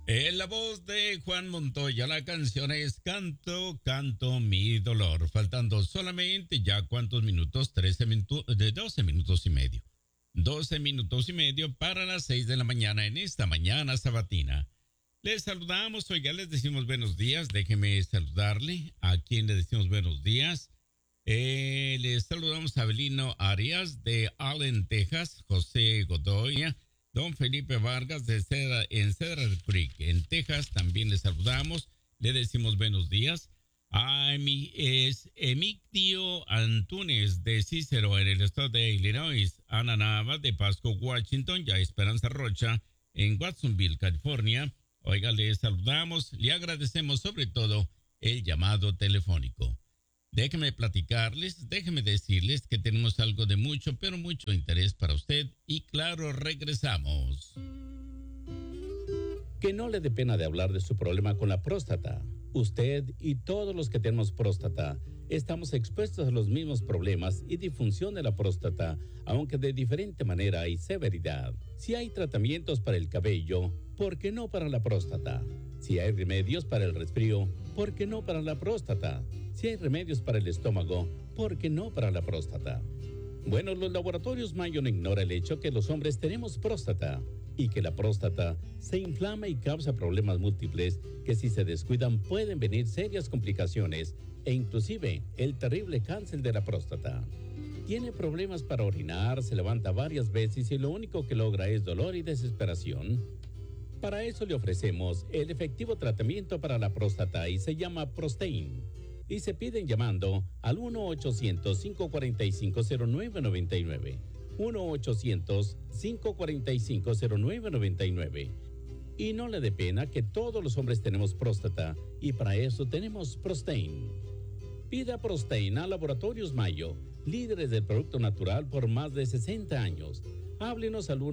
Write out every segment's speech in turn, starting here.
En la voz de Juan Montoya, la canción es Canto, canto mi dolor. Faltando solamente ya cuántos minutos, 13 minutos, de 12 minutos y medio. 12 minutos y medio para las 6 de la mañana en esta mañana sabatina. Les saludamos, oiga, les decimos buenos días. Déjeme saludarle a quien le decimos buenos días. Les saludamos a Abelino Arias de Allen, Texas, José Godoy, don Felipe Vargas de Cedar Creek, en Texas. También les saludamos, le decimos buenos días. A Emictio Antunes de Cícero en el estado de Illinois, Ana Nava de Pasco, Washington, ya Esperanza Rocha en Watsonville, California. Oiga, le saludamos, le agradecemos sobre todo el llamado telefónico. Déjeme platicarles, déjeme decirles que tenemos algo de mucho, pero mucho interés para usted y claro, regresamos. Que no le dé pena de hablar de su problema con la próstata. Usted y todos los que tenemos próstata estamos expuestos a los mismos problemas y disfunción de la próstata, aunque de diferente manera y severidad. Si hay tratamientos para el cabello, ¿por qué no para la próstata? Si hay remedios para el resfrío, ¿por qué no para la próstata? Si hay remedios para el estómago, ¿por qué no para la próstata? Bueno, los laboratorios Mayo no ignora el hecho que los hombres tenemos próstata y que la próstata se inflama y causa problemas múltiples que si se descuidan pueden venir serias complicaciones e inclusive el terrible cáncer de la próstata. Tiene problemas para orinar, se levanta varias veces y lo único que logra es dolor y desesperación. Para eso le ofrecemos el efectivo tratamiento para la próstata y se llama Prostain. Y se piden llamando al 1-800-545-0999. 1-800-545-0999. Y no le dé pena que todos los hombres tenemos próstata y para eso tenemos Prostain. Pida Prostain a Laboratorios Mayo, líderes del producto natural por más de 60 años. Háblenos al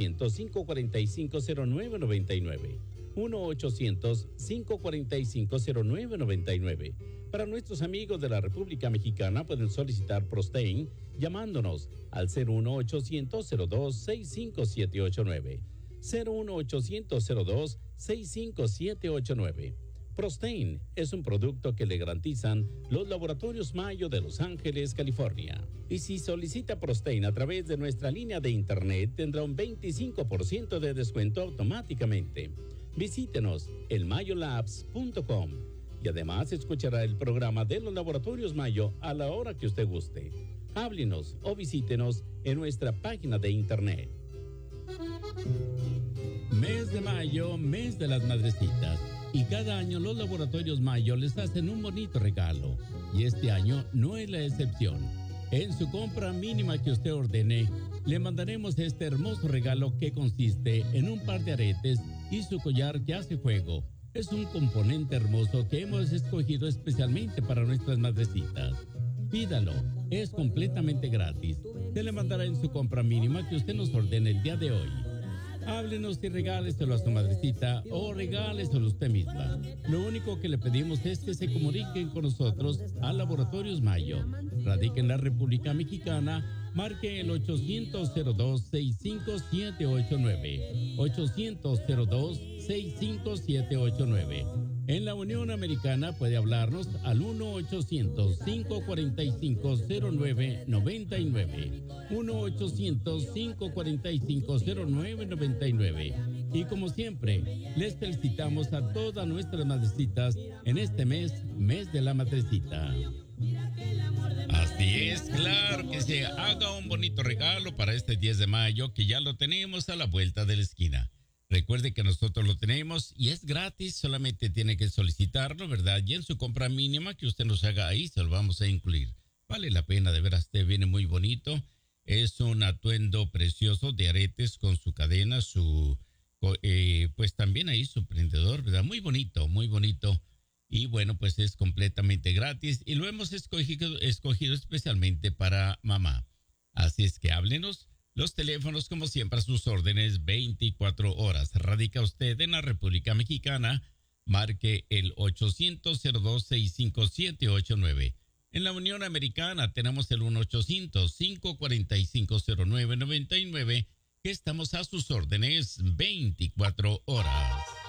1-800-545-0999. 1-800-545-0999. Para nuestros amigos de la República Mexicana pueden solicitar Prostain llamándonos al 01800-02-65789. 01800-02-65789. Prostain es un producto que le garantizan los laboratorios Mayo de Los Ángeles, California. Y si solicita Prostain a través de nuestra línea de internet, tendrá un 25% de descuento automáticamente. Visítenos en mayolabs.com y además escuchará el programa de los laboratorios Mayo a la hora que usted guste. Háblenos o visítenos en nuestra página de internet. Mes de mayo, mes de las madrecitas. Y cada año los laboratorios Mayo les hacen un bonito regalo. Y este año no es la excepción. En su compra mínima que usted ordene, le mandaremos este hermoso regalo que consiste en un par de aretes y su collar que hace fuego. Es un componente hermoso que hemos escogido especialmente para nuestras madrecitas. Pídalo, es completamente gratis. Se le mandará en su compra mínima que usted nos ordene el día de hoy. Háblenos y regáleselo a su madrecita o regáleselo a usted misma. Lo único que le pedimos es que se comuniquen con nosotros a Laboratorios Mayo. Radica en la República Mexicana. Marque el 800-02-65789. 800-02-65789. En la Unión Americana puede hablarnos al 1-800-545-0999. 1-800-545-0999. Y como siempre, les felicitamos a todas nuestras madrecitas en este mes de la madrecita. Así es, claro que se haga un bonito regalo para este 10 de mayo que ya lo tenemos a la vuelta de la esquina. Recuerde que nosotros lo tenemos y es gratis, solamente tiene que solicitarlo, ¿verdad? Y en su compra mínima que usted nos haga ahí se lo vamos a incluir. Vale la pena, de veras, te viene muy bonito. Es un atuendo precioso de aretes con su cadena, pues también ahí su prendedor, ¿verdad? Muy bonito, muy bonito. Y bueno, pues es completamente gratis y lo hemos escogido especialmente para mamá. Así es que háblenos. Los teléfonos, como siempre, a sus órdenes 24 horas. Radica usted en la República Mexicana, marque el 800-02-65789. En la Unión Americana tenemos el 1-800-545-0999, que estamos a sus órdenes 24 horas.